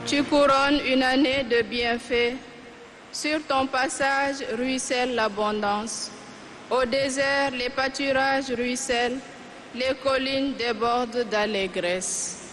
Tu couronnes une année de bienfaits. Sur ton passage ruisselle l'abondance. Au désert, les pâturages ruissellent, les collines débordent d'allégresse.